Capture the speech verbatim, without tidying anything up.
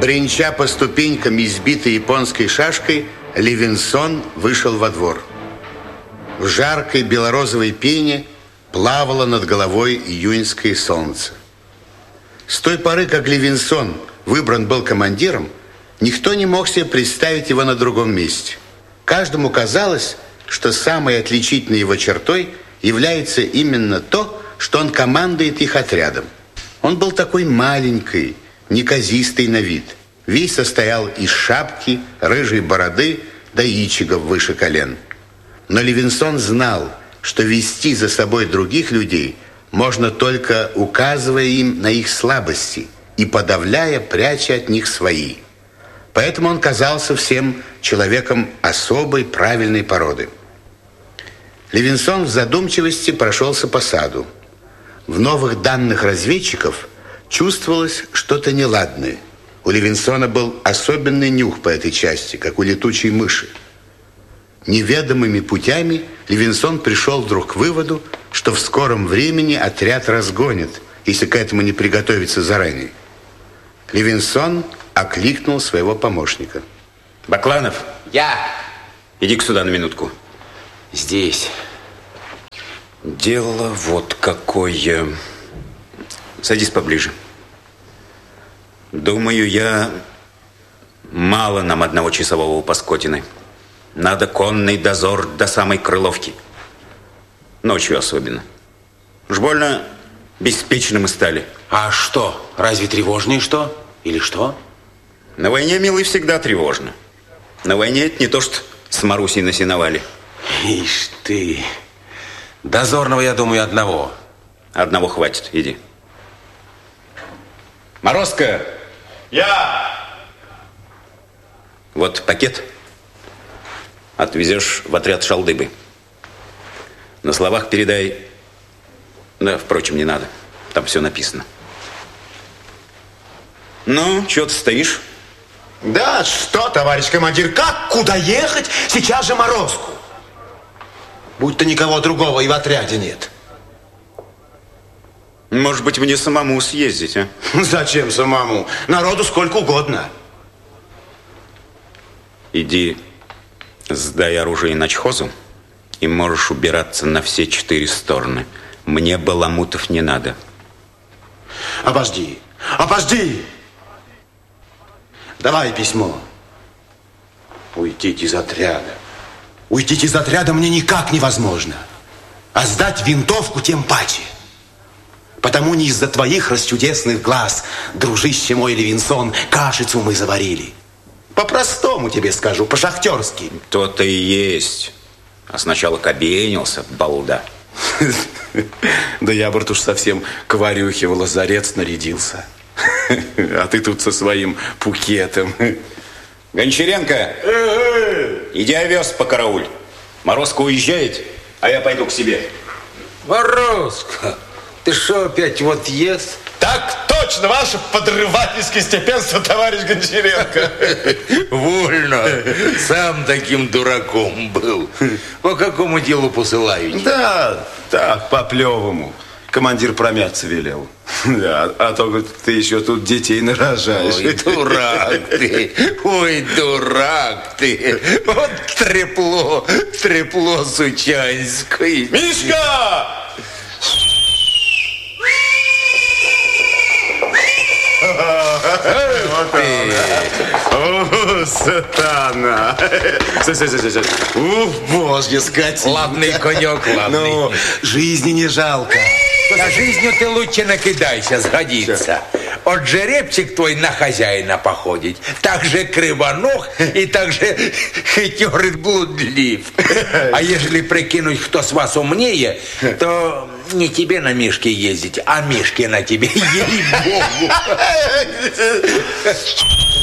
Бренча по ступенькам, избитой японской шашкой, Левинсон вышел во двор. В жаркой белорозовой пене плавало над головой июньское солнце. С той поры, как Левинсон выбран был командиром, никто не мог себе представить его на другом месте. Каждому казалось, что самой отличительной его чертой является именно то, что он командует их отрядом. Он был такой маленький, неказистый на вид. Весь состоял из шапки, рыжей бороды да ичигов выше колен. Но Левинсон знал, что вести за собой других людей можно только указывая им на их слабости и подавляя, пряча от них свои. Поэтому он казался всем человеком особой правильной породы. Левинсон в задумчивости прошелся по саду. В новых данных разведчиков чувствовалось что-то неладное. У Левинсона был особенный нюх по этой части, как у летучей мыши. Неведомыми путями Левинсон пришел вдруг к выводу, что в скором времени отряд разгонят, если к этому не приготовиться заранее. Левинсон окликнул своего помощника. Бакланов. Я. Иди-ка сюда на минутку. Здесь. Дело вот какое. Садись поближе. Думаю, я... Мало нам одного часового у Паскотины. Надо конный дозор до самой Крыловки. Ночью особенно. Уж больно беспечны мы стали. А что? Разве тревожнее что? Или что? На войне, милый, всегда тревожно. На войне это не то, что с Марусей на сеновале. Ишь ты. Дозорного, я думаю, одного. Одного хватит, иди. Морозко! Я! Вот пакет. Отвезешь в отряд Шалдыбы. На словах передай... Да, впрочем, не надо. Там все написано. Ну, что ты стоишь? Да, что, товарищ командир, как, куда ехать? Сейчас же Морозку. Будь-то никого другого и в отряде нет. Может быть, мне самому съездить, а? Зачем самому? Народу сколько угодно. Иди, сдай оружие начхозу, и можешь убираться на все четыре стороны. Мне баламутов не надо. Обожди, обожди! Давай письмо. Уйти из отряда. Уйти из отряда мне никак невозможно. А сдать винтовку тем паче. Потому не из-за твоих расчудесных глаз, дружище мой Левинсон, кашицу мы заварили. По-простому тебе скажу, по-шахтерски. То-то и есть. А сначала кабенился, балда. Да я, брат, уж совсем к Варюхе в лазарет снарядился. А ты тут со своим пукетом. Гончаренко, иди овес по карауль. Морозко уезжает, а я пойду к себе. Морозко, ты что опять вот ест? Так точно, ваше подрывательское степенство, товарищ Гончаренко. Вольно. Сам таким дураком был. По какому делу посылают? Да, так, по плевому. Командир промяться велел. Да, а то, говорит, ты еще тут детей нарожаешь. Ой, дурак ты, ой, дурак ты. Вот трепло, трепло сучанское. Мишка! О, сатана! Стой, стой, стой, стой. Ух, божья скотина. Ладный конек, ладный. Ну, жизни не жалко. На жизнью ты лучше накидайся, сгодится. От жеребчик твой на хозяина походить. Так же кривоног и так же хитер и блудлив. А ежели прикинуть, кто с вас умнее, то не тебе на Мишке ездить, а Мишке на тебе, ей-богу.